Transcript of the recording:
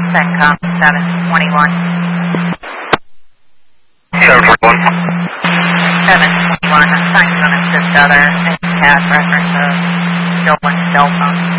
CENTCOM 721. 721. 721, I'm trying to assist other CAD reference of stolen cell phone.